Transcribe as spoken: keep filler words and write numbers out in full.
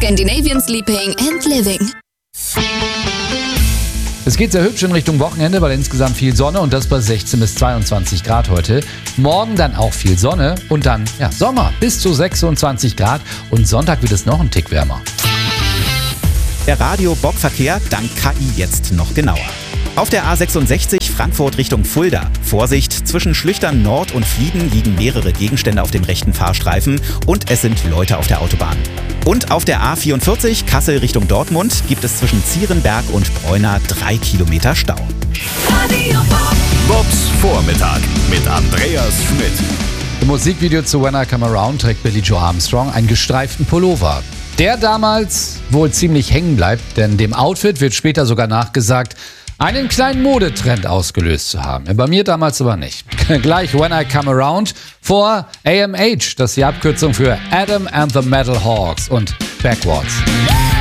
Scandinavian Sleeping and Living. Es geht sehr hübsch in Richtung Wochenende, weil insgesamt viel Sonne und das bei sechzehn bis zweiundzwanzig Grad heute. Morgen dann auch viel Sonne und dann ja, Sommer bis zu sechsundzwanzig Grad und Sonntag wird es noch ein Tick wärmer. Der Radio-Bob-Verkehr dank K I jetzt noch genauer. Auf der A sechsundsechzig Frankfurt Richtung Fulda. Vorsicht, zwischen Schlüchtern Nord und Flieden liegen mehrere Gegenstände auf dem rechten Fahrstreifen und es sind Leute auf der Autobahn. Und auf der A vierundvierzig Kassel Richtung Dortmund gibt es zwischen Zierenberg und Bräuna drei Kilometer Stau. Radio Bob. Bobs Vormittag mit Andreas Schmidt. Im Musikvideo zu When I Come Around trägt Billie Joe Armstrong einen gestreiften Pullover. Der damals wohl ziemlich hängen bleibt, denn dem Outfit wird später sogar nachgesagt, einen kleinen Modetrend ausgelöst zu haben. Bei mir damals aber nicht. Gleich When I Come Around vor A M H, das ist die Abkürzung für Adam and the Metal Hawks und Backwards.